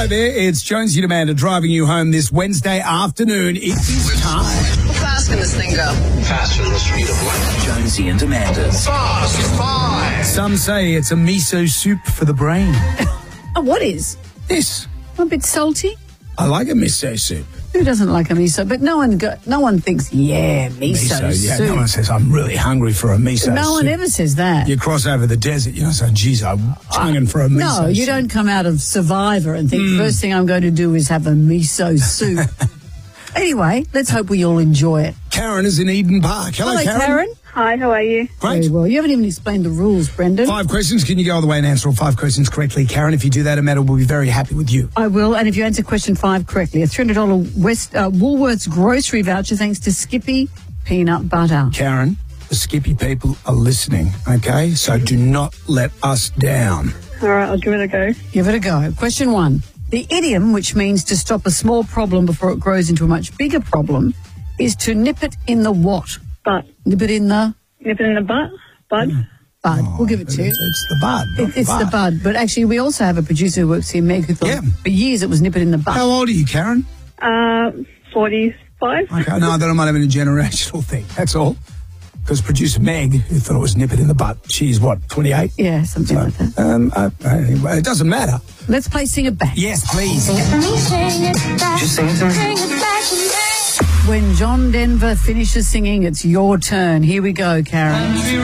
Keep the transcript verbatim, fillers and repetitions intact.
Hello there, it's Jonesy and Amanda driving you home this Wednesday afternoon. It is time. How fast can this thing go? Faster than the speed of light. Jonesy and Amanda's Fast Five. Some say it's a miso soup for the brain. Oh, what is? This. A bit salty? I like a miso soup. Who doesn't like a miso? But no one go, no one thinks, yeah, miso, Miso, yeah. soup. No one says, I'm really hungry for a miso soup. No one ever says that. You cross over the desert, you know, so, geez, I'm hungering for a miso soup. No, you don't come out of Survivor and think, first thing I'm going to do is have a miso soup. Anyway, let's hope we all enjoy it. Karen is in Eden Park. Hello, Hello, Karen. Karen. Hi, how are you? Great. Very well. You haven't even explained the rules, Brendan. Five questions. Can you go all the way and answer all five questions correctly, Karen? If you do that, Amanda will be very happy with you. I will, and if you answer question five correctly, a three hundred dollars West uh, Woolworths grocery voucher thanks to Skippy Peanut Butter. Karen, the Skippy people are listening, okay? So do not let us down. All right, I'll give it a go. Give it a go. Question one. The idiom, which means to stop a small problem before it grows into a much bigger problem, is to nip it in the what? Butt. Nip it in the Nip it in the butt? Bud? bud. Oh, we'll give it to you. It's, it's the bud. not It, it's the bud. But actually, we also have a producer who works here, Meg, who thought Yeah. for years it was nip it in the butt. How old are you, Karen? Uh, forty-five. Okay, no, then I might have been a generational thing. That's all. Because producer Meg, who thought it was nip it in the butt, she's what, twenty-eight? Yeah, something like that. Um, uh, anyway, it doesn't matter. Let's play Sing It Back. Yes, please. Just sing it to me. When John Denver finishes singing, it's your turn. Here we go, Karen.